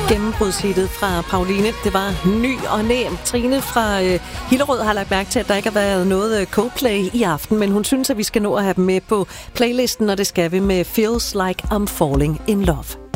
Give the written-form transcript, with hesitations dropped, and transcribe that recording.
Gennembrudshittet fra Pauline, det var Ny og Næ. Trine fra Hillerød har lagt mærke til, at der ikke har været noget Coldplay i aften, men hun synes, at vi skal nå at have dem med på playlisten, og det skal vi med Feels Like I'm Falling in Love.